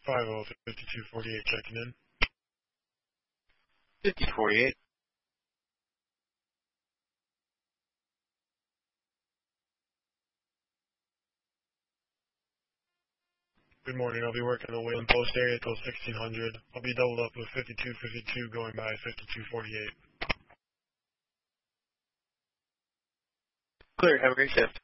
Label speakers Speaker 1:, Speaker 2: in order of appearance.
Speaker 1: 505248 checking in.
Speaker 2: 5048.
Speaker 1: Good morning. I'll be working the Wayland Post area till 1600. I'll be doubled up with 5252 going by 5248.
Speaker 2: Clear. Have a great shift.